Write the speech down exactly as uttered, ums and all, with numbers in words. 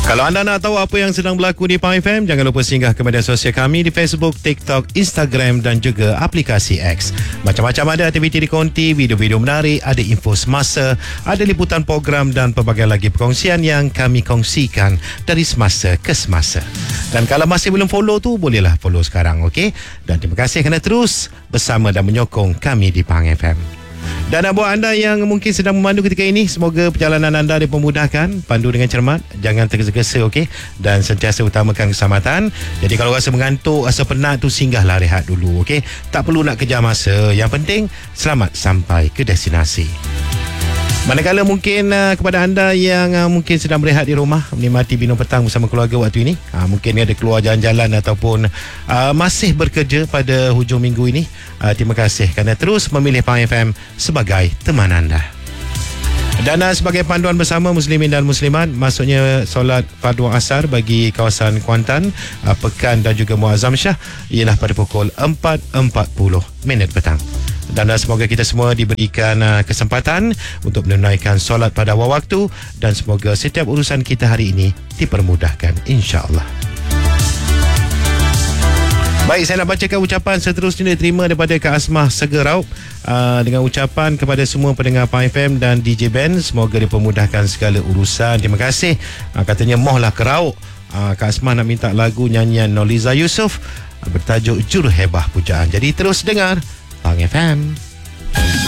Kalau anda nak tahu apa yang sedang berlaku di Pang F M, jangan lupa singgah ke media sosial kami di Facebook, TikTok, Instagram dan juga aplikasi X. Macam-macam ada aktiviti dikonti, video-video menarik, ada info semasa, ada liputan program dan pelbagai lagi perkongsian yang kami kongsikan dari semasa ke semasa. Dan kalau masih belum follow tu, bolehlah follow sekarang, okey? Dan terima kasih kerana terus bersama dan menyokong kami di Pang F M. Dan buat anda yang mungkin sedang memandu ketika ini, semoga perjalanan anda dipermudahkan, pandu dengan cermat, jangan tergesa-gesa, okey, dan sentiasa utamakan keselamatan. Jadi kalau rasa mengantuk, rasa penat tu, singgahlah rehat dulu, okey. Tak perlu nak kejar masa, yang penting selamat sampai ke destinasi. Manakala mungkin uh, kepada anda yang uh, mungkin sedang berehat di rumah, menikmati minum petang bersama keluarga waktu ini, uh, mungkin ada keluar jalan-jalan ataupun uh, masih bekerja pada hujung minggu ini, uh, terima kasih kerana terus memilih Pang F M sebagai teman anda. Dan uh, sebagai panduan bersama Muslimin dan Muslimat, maksudnya solat fardu asar bagi kawasan Kuantan, uh, Pekan dan juga Muazzam Shah ialah pada pukul empat empat puluh minit petang. Dan uh, semoga kita semua diberikan uh, kesempatan untuk menunaikan solat pada awal waktu, dan semoga setiap urusan kita hari ini dipermudahkan, insya-Allah. Baik, saya nak bacakan ucapan seterusnya diterima daripada Kak Asmah Segeraup, uh, dengan ucapan kepada semua pendengar Pang F M dan D J Band, semoga dipermudahkan segala urusan. Terima kasih. Uh, katanya mohlah kerauk. Uh, Kak Asmah nak minta lagu nyanyian Noliza Yusof uh, bertajuk Juruhebah Pujaan. Jadi terus dengar Pang F M.